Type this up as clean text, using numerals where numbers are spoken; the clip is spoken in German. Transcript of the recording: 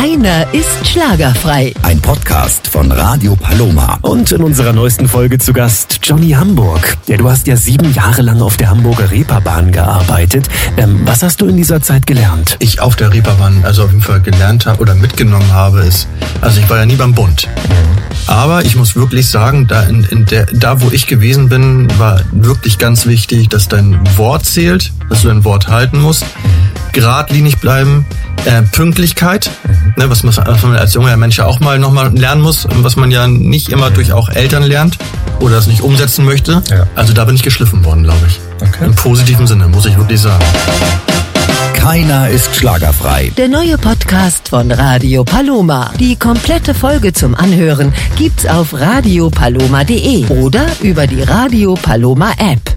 Keiner ist schlagerfrei. Ein Podcast von Radio Paloma. Und in unserer neuesten Folge zu Gast Johnny Hamburg. Ja, du hast ja 7 Jahre lang auf der Hamburger Reeperbahn gearbeitet. Was hast du in dieser Zeit gelernt? Ich auf der Reeperbahn also auf jeden Fall gelernt habe oder mitgenommen habe, ist, also ich war ja nie beim Bund. Aber ich muss wirklich sagen, da wo ich gewesen bin, war wirklich ganz wichtig, dass dein Wort zählt, dass du dein Wort halten musst, geradlinig bleiben, Pünktlichkeit, ne, was man als junger Mensch ja auch nochmal lernen muss und was man ja nicht immer durch auch Eltern lernt oder das nicht umsetzen möchte. Ja. Also da bin ich geschliffen worden, glaube ich. Okay. Im positiven Sinne, muss ich wirklich sagen. Keiner ist schlagerfrei. Der neue Podcast von Radio Paloma. Die komplette Folge zum Anhören gibt's auf radiopaloma.de oder über die Radio Paloma App.